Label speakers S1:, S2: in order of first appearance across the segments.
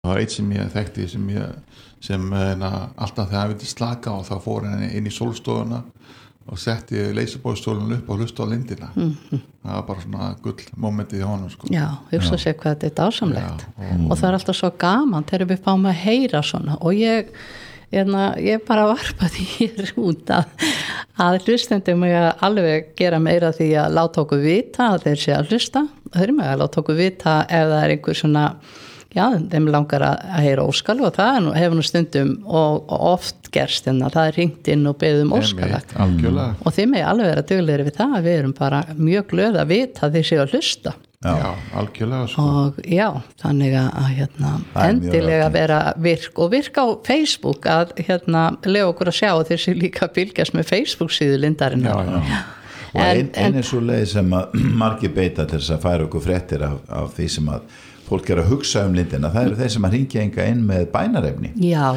S1: Það var eitt sem ég þekkti sem alltaf þegar hann vildi slaka og þá fór hann inn í sólstofuna og setti leysubóðstólun upp og hlusta á lindina. Það var bara svona gull momentið í honum sko.
S2: Já, hugsa sér hvað þetta er dásamlegt. Og það er alltaf svo gaman þegar við fáum að heyra svona og ég bara varpa því hér út að hlustendum mig að alveg gera meira því að láta okkur vita að þeir sé að hlusta. Þeir mig að láta okkur vita ef það er einhver svona þeim langar að heyra óskalag og það hefur nú stundum og oft gerst en það er hringt inn og beðið óskalag og þeir megi alveg vera duglegri við það við erum bara mjög glöð að vita að þeir séu að hlusta
S1: Já, algjörlega sko.
S2: Og þannig að endilega vera virk á Facebook að lega okkur að sjá og þeir séu líka að fylgjast með Facebook síðu lindarinnar
S3: og ein er svo leið sem að margir beita til þess að færa okkur fréttir af því sem að fólk er að hugsa lindina, það eru þeir sem að hringja enga inn með bænarefni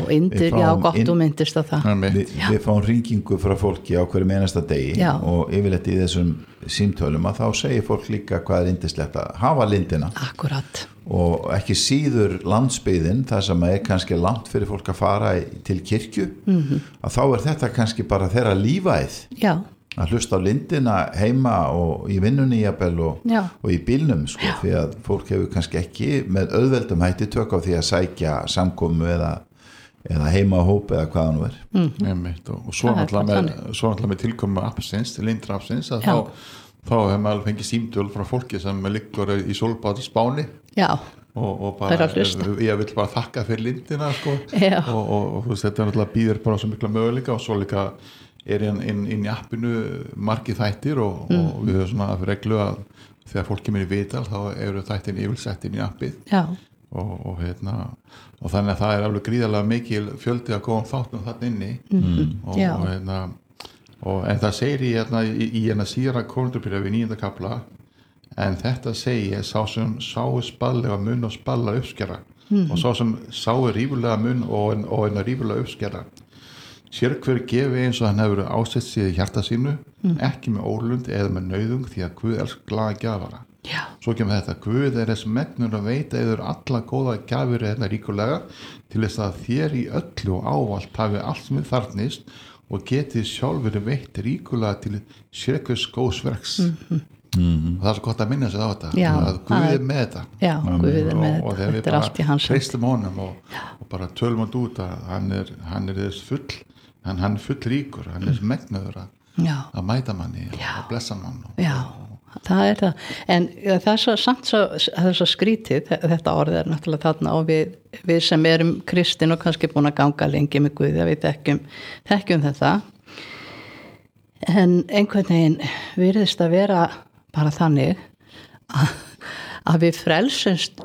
S2: gott þú myndist á það
S3: við fáum hringingu frá fólki á hverjum einasta degi og yfirleitt í þessum símtölum að þá segir fólk líka hvað er yndislegt að hafa lindina
S2: Akkurat
S3: og ekki síður landsbyggðin þar sem er kannski langt fyrir fólk að fara til kirkju að þá er þetta kannski bara þeirra lífæð að hlusta á lindina heima og í vinnunni jafnvel og í bílnum sko, því að fólk hefur kannski ekki með auðveldum hætti tök á því að sækja samkomu eða heimahóp eða hvað nú er
S1: og svo náttúrulega með tilkomu appsins, lindrappsins að þá hefur maður fengið símtöl frá fólki sem liggur í sólbáti Spáni og bara ég vil bara þakka fyrir lindina sko, og þú veist þetta náttúrulega býður bara svo mikla möguleika og svo líka er inn í appinu margir þættir og við höfum svona reglu að þegar fólk kemur í viðtal þá eru þættin yfirsettin í appið og þannig að það er alveg gríðarlega mikil fjöldi að koma þáttum þarna inni en það segir í síðara Korintharbréfi í 9. kafla en þetta segir sá sem sáu spallega munn og spalla uppskera og sá sem sáu rífulega munn og rífulega uppskera sér hver gefi eins og hann hefur ásett sig í hjarta sínu ekki með ólund eða með nauðung því að Guð elskar glaða gjafara svo kemur þetta Guð er þess megnur að veita yfir alla góða gjafir ríkulega til þess að þér í öllu og ávallt hafi allt sem þið þarfnist og getið sjálfur veitt ríkulega til sér hvers góðs verks og það er svo gott að minna sig á þetta að Guð er með þetta
S2: Guð er með
S1: og þegar við bara treystum honum og bara tölum hann út að hann er þess full hann er full ríkur, hann er megnuður að mæta manni og blessa mann
S2: það er það en það er svo samt það er svo skrítið, þetta orð er náttúrulega þarna og við sem erum kristin og kannski búin að ganga lengi með Guði að við þekkjum þetta en einhvern veginn virðist að vera bara þannig að við frelsumst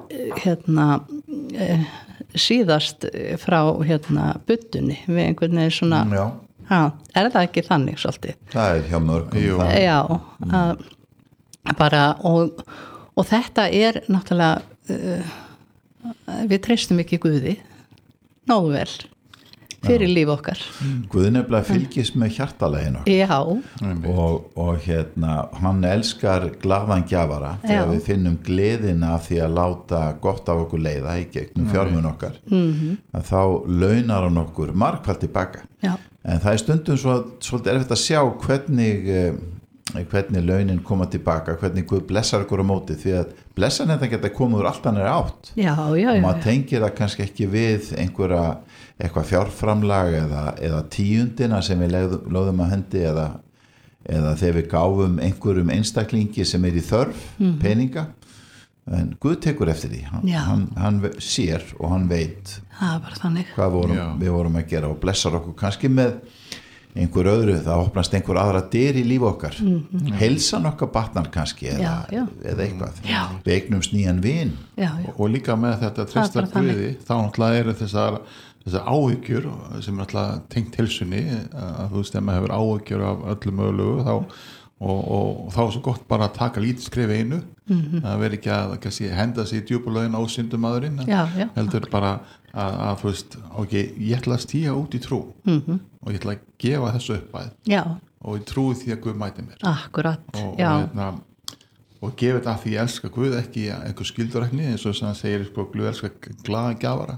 S2: síðast frá buddunni við einhvern veginn svona er það ekki þannig svolítið?
S3: Það er hjá mörgum
S2: bara og þetta er náttúrulega við treystum ekki Guði nógu vel fyrir líf okkar
S3: Guð nefnilega fylgist með hjartaleginu og hann elskar glaðan gjafara þegar við finnum gleðina af því að láta gott af okkur leiða í gegnum fjármun okkar að þá launar hann okkur margfalt tilbaka en það er stundum svolítið erfitt að sjá hvernig launin koma tilbaka, hvernig Guð blessar okkur á móti því að blessan þetta geta komið úr allt hann átt og maður tengir það kannski ekki við eitthvað fjárframlag eða tíundina sem við lögðum að hendi eða þegar við gáfum einhverjum einstaklingi sem er í þörf peninga en Guð tekur eftir því hann sér og hann veit hvað við vorum að gera og blessar okkur kannski með einhver öðru, það opnast einhver aðra dyr í líf okkar heilsan okkar batnar kannski eða eitthvað við eignumst nýjan vin
S1: og líka með þetta treysta Guði þá náttúrulega eru þessar áhyggjur sem er náttúrulega tengt heilsunni að þú veist að maður hefur áhyggjur af öllu mögulegu og þá er svo gott bara að taka lítið skref einu að vera ekki að henda sig í djúpulögin á syndumadurinn heldur bara að þú veist ég ætla að stíga út í trú og ég ætla að gefa þessu uppæð og ég trúi því að Guð mæti mér
S2: Akkurat
S1: og gefa þetta að því ég elska Guð ekki einhver skildurækni eins og sem það segir sko, Guð elska glaða gjafara